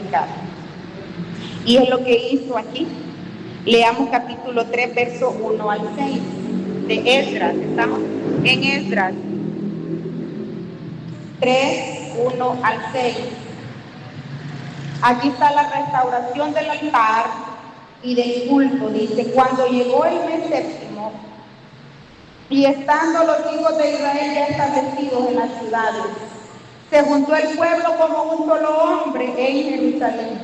practicar. Y es lo que hizo aquí. Leamos capítulo 3, verso 1 al 6 de Esdras. Estamos en Esdras 3, 1 al 6. Aquí está la restauración del altar y del culto. Dice: cuando llegó el mes séptimo, y estando los hijos de Israel ya establecidos en las ciudades, se juntó el pueblo como un solo hombre en Jerusalén.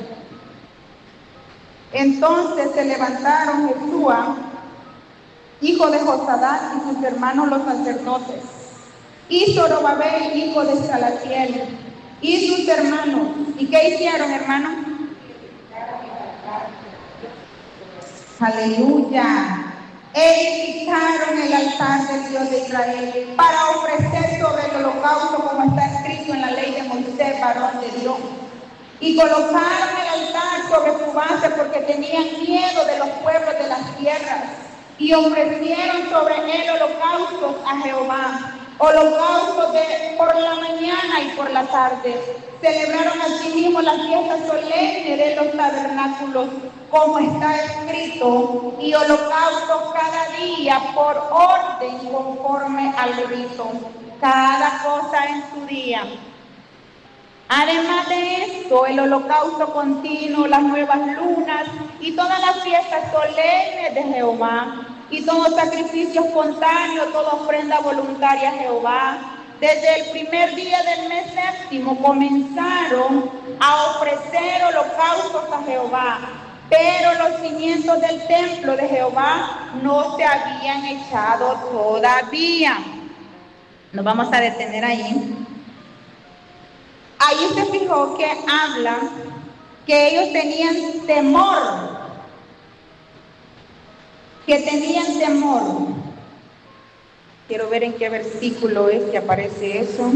Entonces se levantaron Jesúa, hijo de Josadac, y sus hermanos los sacerdotes, y Zorobabel, hijo de Salatiel, y sus hermanos. ¿Y qué hicieron, hermanos? Aleluya. Edificaron el altar del Dios de Israel para ofrecer sobre el holocausto, como está escrito en la ley de Moisés, varón de Dios. Y colocaron el altar sobre su base porque tenían miedo de los pueblos de las tierras. Y ofrecieron sobre él holocaustos a Jehová, holocaustos por la mañana y por la tarde. Celebraron asimismo la fiesta solemne de los tabernáculos, como está escrito, y holocaustos cada día por orden conforme al rito, cada cosa en su día. Además de esto, el holocausto continuo, las nuevas lunas y todas las fiestas solemnes de Jehová, y todo sacrificio espontáneo, toda ofrenda voluntaria a Jehová. Desde el primer día del mes séptimo comenzaron a ofrecer holocaustos a Jehová, pero los cimientos del templo de Jehová no se habían echado todavía. Nos vamos a detener ahí. Ahí se fijó que habla que ellos tenían temor, Quiero ver en qué versículo es que aparece eso.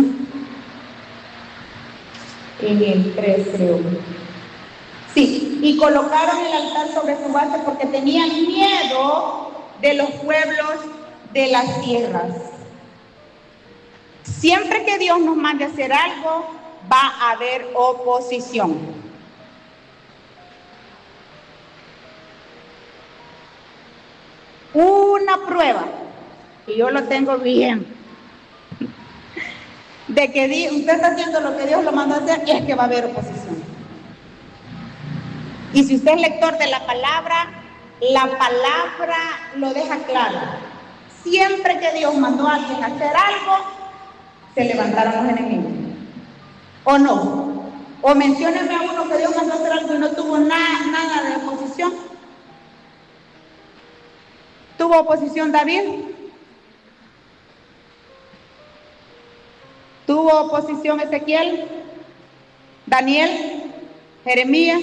En el 3, creo. Sí, y colocaron el altar sobre su base porque tenían miedo de los pueblos de las tierras. Siempre que Dios nos mande a hacer algo, va a haber oposición. Una prueba, y yo lo tengo bien, de que usted está haciendo lo que Dios lo mandó a hacer, es que va a haber oposición. Y si usted es lector de la palabra lo deja claro. Siempre que Dios mandó a alguien a hacer algo, se levantaron los enemigos. ¿O no? O menciónenme a uno que Dios mandó a hacer algo y no tuvo nada de oposición. ¿Tuvo oposición David? ¿Tuvo oposición Ezequiel? ¿Daniel? ¿Jeremías?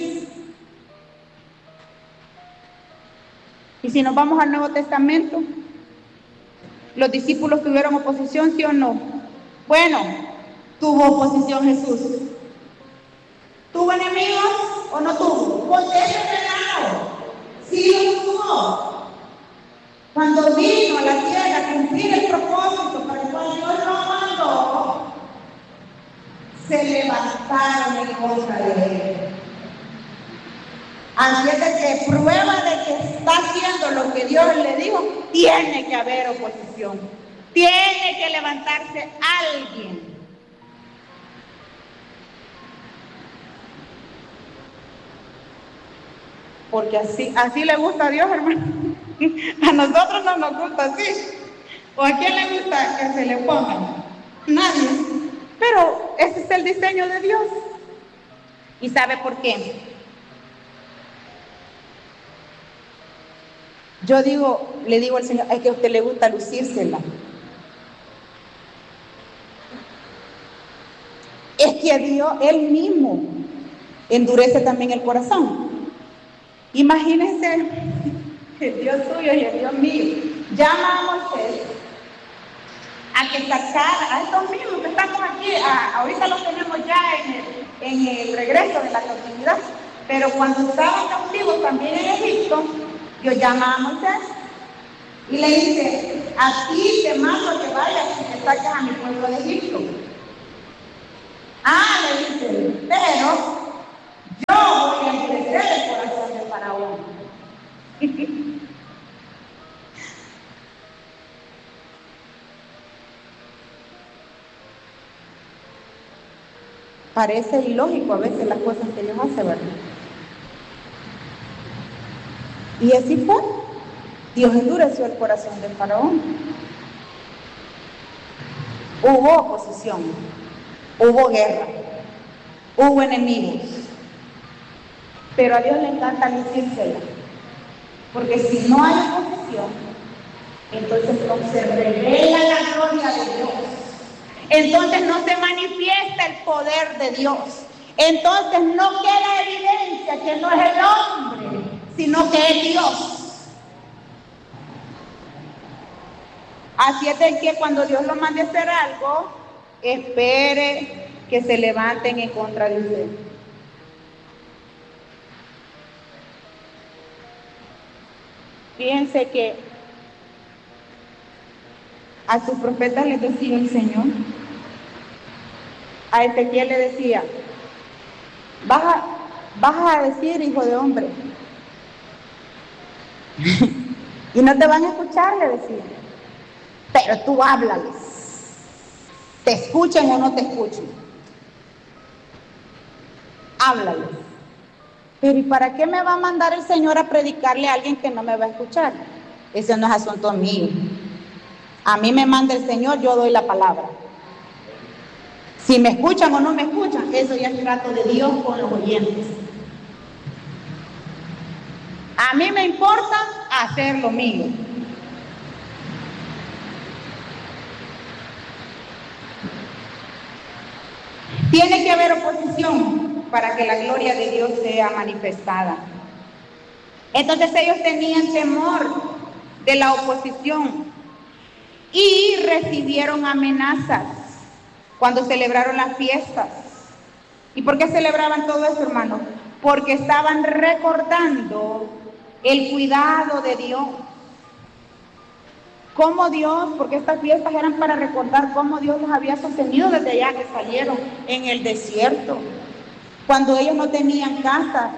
Y si nos vamos al Nuevo Testamento, ¿los discípulos tuvieron oposición, sí o no? Bueno, tuvo oposición Jesús. ¿Tuvo enemigos o no tuvo? Contésteme, hermano. Sí lo tuvo. Cuando vino a la tierra a cumplir el propósito para el cual Dios lo mandó, se levantaron en contra de él. Así es de que prueba de que está haciendo lo que Dios le dijo, tiene que haber oposición. Tiene que levantarse alguien. Porque así le gusta a Dios, hermano. A nosotros no nos gusta así. ¿O a quién le gusta que se le pongan? Nadie. Pero ese es el diseño de Dios. ¿Y sabe por qué? Le digo al Señor, es que a usted le gusta lucírsela. Es que Dios, Él mismo, endurece también el corazón. Imagínense el Dios suyo y el Dios mío llama a Moisés a que sacara a estos mismos que estamos aquí, ahorita los tenemos ya en el regreso de la cautividad, pero cuando estaban cautivos también en Egipto, Dios llama a Moisés y le dice: a ti te mando a que vayas y que saques a mi pueblo de Egipto. Le dice, pero yo Parece ilógico a veces las cosas que Dios hace, ¿verdad? Y así fue. Dios endureció el corazón de Faraón. Hubo oposición, hubo guerra, hubo enemigos. Pero a Dios le encanta lucírsela. Porque si no hay oposición, entonces no se revela la gloria de Dios. Entonces no se manifiesta el poder de Dios. Entonces no queda evidencia que no es el hombre, sino que es Dios. Así es de que cuando Dios lo mande a hacer algo, espere que se levanten en contra de usted. Fíjense que a sus profetas les decía el Señor, a Ezequiel le decía, vas a decir, hijo de hombre, y no te van a escuchar, le decía, pero tú háblales, te escuchen o no te escuchen, háblales. Pero ¿y para qué me va a mandar el Señor a predicarle a alguien que no me va a escuchar? Ese no es asunto mío. A mí me manda el Señor, yo doy la palabra. Si me escuchan o no me escuchan, eso ya es trato de Dios con los oyentes. A mí me importa hacer lo mío. Tiene que haber oposición para que la gloria de Dios sea manifestada. Entonces ellos tenían temor de la oposición y recibieron amenazas cuando celebraron las fiestas. ¿Y por qué celebraban todo eso, hermanos? Porque estaban recordando el cuidado de Dios. Cómo Dios, porque estas fiestas eran para recordar cómo Dios los había sostenido desde allá que salieron en el desierto, cuando ellos no tenían casa,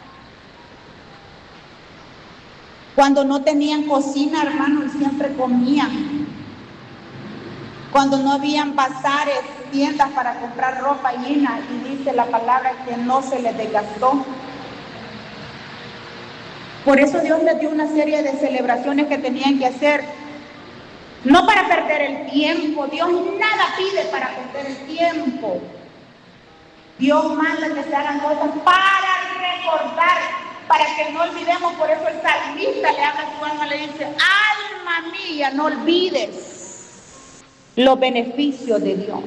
cuando no tenían cocina, hermanos, y siempre comían, cuando no habían bazares, tiendas para comprar ropa llena, y dice la palabra que no se les desgastó. Por eso Dios les dio una serie de celebraciones que tenían que hacer. No para perder el tiempo, Dios nada pide para perder el tiempo. Dios manda que se hagan cosas para recordar, para que no olvidemos. Por eso el salmista le habla a su alma, le dice, alma mía, no olvides los beneficios de Dios.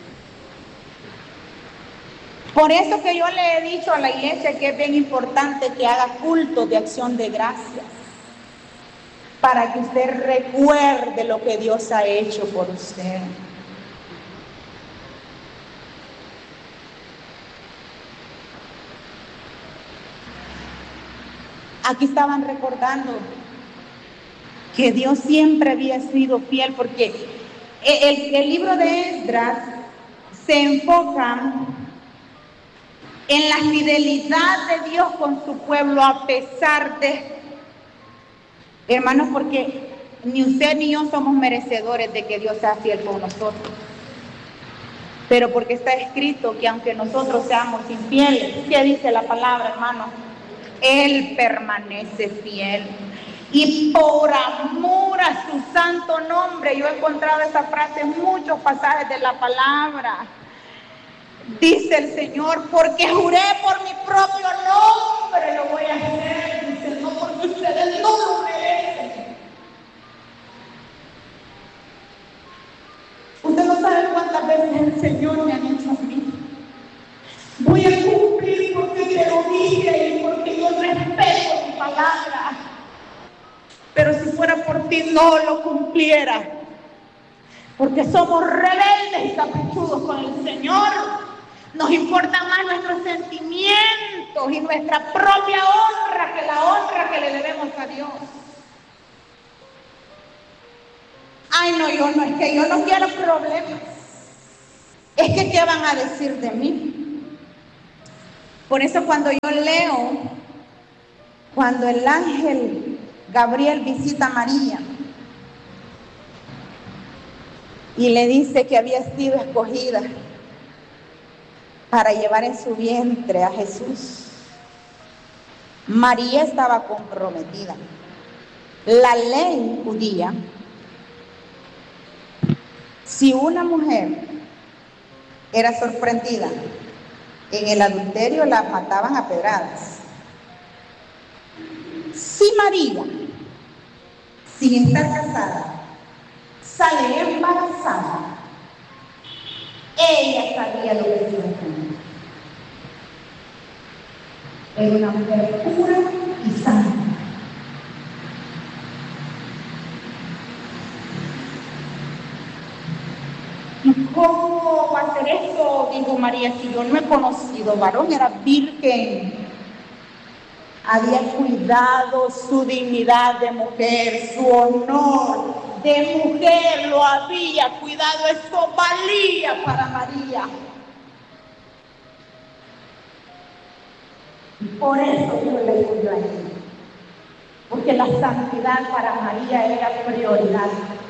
Por eso que yo le he dicho a la iglesia que es bien importante que haga culto de acción de gracias, para que usted recuerde lo que Dios ha hecho por usted. Aquí estaban recordando que Dios siempre había sido fiel, porque el libro de Esdras se enfoca en la fidelidad de Dios con su pueblo a pesar de... Hermanos, porque ni usted ni yo somos merecedores de que Dios sea fiel con nosotros. Pero porque está escrito que aunque nosotros seamos infieles, ¿qué dice la palabra, hermano? Él permanece fiel. Y por amor a su santo nombre, yo he encontrado esa frase en muchos pasajes de la palabra. Dice el Señor, porque juré por mi propio nombre, lo voy a hacer. Dice, no porque ustedes no lo merecen. Usted no sabe cuántas veces el Señor me ha dicho a mí, voy a cumplir porque te lo dije y porque yo respeto tu palabra. Pero si fuera por ti no lo cumpliera, porque somos rebeldes y caprichudos con el Señor. Nos importa más nuestros sentimientos y nuestra propia honra que la honra que le debemos a Dios. Ay, no, es que yo no quiero problemas. Es que ¿qué van a decir de mí? Por eso cuando yo leo, cuando el ángel Gabriel visita a María y le dice que había sido escogida para llevar en su vientre a Jesús. María estaba comprometida. La ley judía, si una mujer era sorprendida en el adulterio, la mataban a pedradas. Si María, sin estar casada, sale embarazada, ella sabía lo que se iba a hacer. Era una mujer pura y santa. ¿Y cómo va a ser eso? Dijo María, si yo no he conocido varón, era virgen. Había cuidado su dignidad de mujer, su honor de mujer lo había cuidado. Eso valía para María. Y por eso Dios le escogió a ella. Porque la santidad para María era prioridad.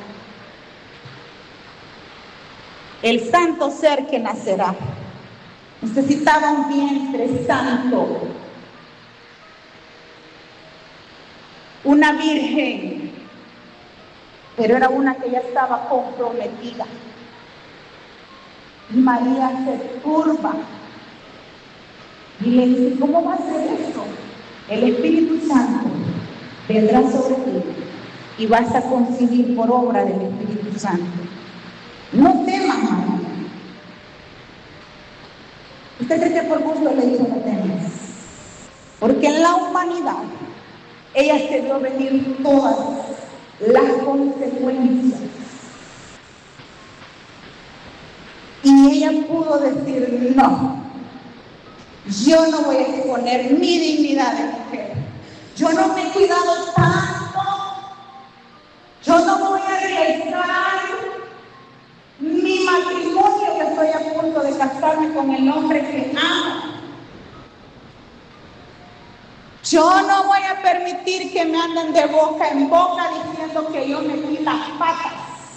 El santo ser que nacerá necesitaba un vientre santo, una virgen, pero era una que ya estaba comprometida. Y María se turba y le dice, ¿cómo va a ser eso? El Espíritu Santo vendrá sobre ti y vas a concebir por obra del Espíritu Santo. No temas, María. ¿Usted cree que por gusto le dijo no temas? Porque en la humanidad ella se vio venir todas las consecuencias. Y ella pudo decir, no, yo no voy a exponer mi dignidad de mujer. Yo no me he cuidado tanto. Yo no voy a arriesgar mi matrimonio, que estoy a punto de casarme con el hombre que amo. Yo no voy a permitir que me anden de boca en boca diciendo que yo metí las patas,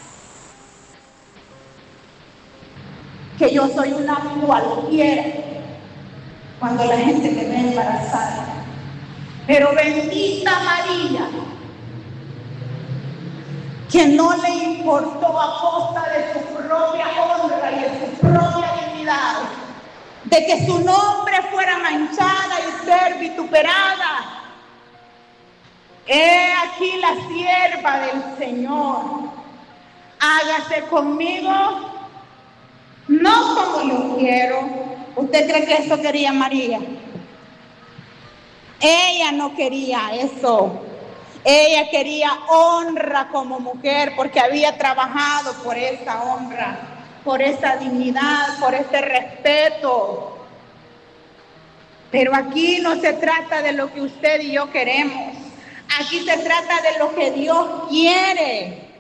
que yo soy una cualquiera cuando la gente me ve embarazada. Pero bendita María, que no le importó a costa de su propia honra y de su propia dignidad, de que su nombre fuera manchada y ser vituperada. He aquí la sierva del Señor, hágase conmigo, no como yo quiero. ¿Usted cree que eso quería María? Ella no quería eso. Ella quería honra como mujer porque había trabajado por esa honra, por esa dignidad, por ese respeto. Pero aquí no se trata de lo que usted y yo queremos. Aquí se trata de lo que Dios quiere.